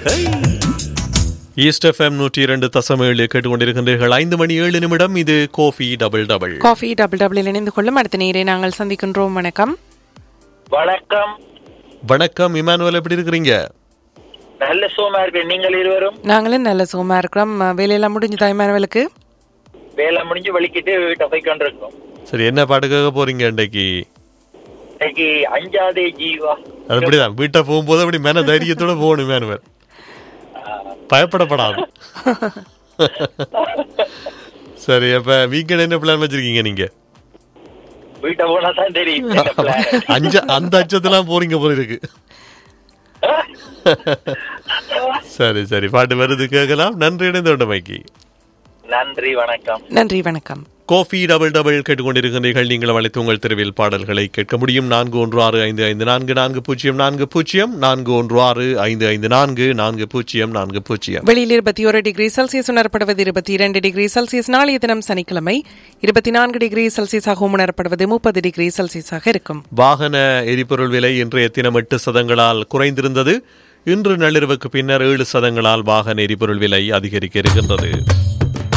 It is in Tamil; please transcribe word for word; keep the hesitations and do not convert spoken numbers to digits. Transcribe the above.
ஈஸ்ட் எஃப்எம் நூற்றி இரண்டு தசம் ஏழு கேட்டுக்கொண்டிருக்கின்றீர்கள். ஐந்து மணி ஏழு நிமிடம். இது Kofi double double. Coffee double double இணைந்து கொள்ளும் அடுத்த நேரை நாங்கள் சந்திக்கின்றோம். வணக்கம். வணக்கம். வணக்கம் இமானுவேல், எப்படி இருக்கிறீங்க? நல்ல சோமா இருக்கு. நீங்கள் இருவரும்? நாங்களும் நல்ல சோமா இருக்கிறோம். வேலையெல்லாம் முடிஞ்சுதா இமானுவேலுக்கு? வேலை முடிஞ்சு வலிக்கிட்டு வீட்டை போய் கொண்டிருக்கோம். சரி, என்ன பாட்டு கேட்க போறீங்க இன்றைக்கு? இன்னைக்கு அஞ்சாதே ஜீவா. அப்படிதான், வீட்டை போகும்போது அப்படி மேன தைரியத்தோட போகணும் இமானுவேல், பயப்படப்படாது. சரி, அப்ப வீக்கெண்ட் என்ன பிளான் வச்சிருக்கீங்க நீங்க? வீட்டை போனா தான் தெரியும். அஞ்ச அந்த அச்சத்தெல்லாம் போறீங்க போல இருக்கு. சரி சரி, பாட்டு வருது, கேட்கலாம். நன்றி இணைந்த மைக்கி. நன்றி, வணக்கம். நன்றி, வணக்கம். கோஃபி டபுள் டபுள் கேட்டுக்கொண்டிருக்கிறீர்கள். நீங்கள் அழைத்து உங்கள் தெருவில் பாடல்களை கேட்க முடியும். நான்கு ஒன்று ஆறு ஐந்து ஐந்து நான்கு நான்கு பூஜ்ஜியம் நான்கு பூஜ்ஜியம் நான்கு ஒன்று ஆறு ஐந்து ஐந்து நான்கு நான்கு பூஜ்ஜியம் நான்கு பூஜ்ஜியம். வெளியில் இருபத்தி ஒரு டிகிரி செல்சியஸ் உணரப்படுவது, இருபத்தி இரண்டு டிகிரி செல்சியஸ் நாளைய தினம் சனிக்கிழமை இருபத்தி நான்கு டிகிரி செல்சியஸாக உணரப்படுவது, முப்பது டிகிரி செல்சியஸாக இருக்கும். வாகன எரிபொருள் விலை இன்றைய தினம் எட்டு சதங்களால் குறைந்திருந்தது. இன்று நள்ளிரவுக்கு பின்னர் ஏழு சதங்களால் வாகன எரிபொருள் விலை அதிகரிக்க இருக்கின்றது.